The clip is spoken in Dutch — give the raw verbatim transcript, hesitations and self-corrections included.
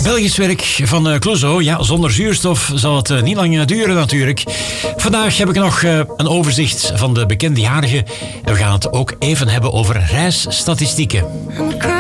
Belgisch werk van uh, Clouseau. Ja, zonder zuurstof zal het uh, niet lang uh, duren natuurlijk. Vandaag heb ik nog uh, een overzicht van de bekende jarigen. En we gaan het ook even hebben over reisstatistieken.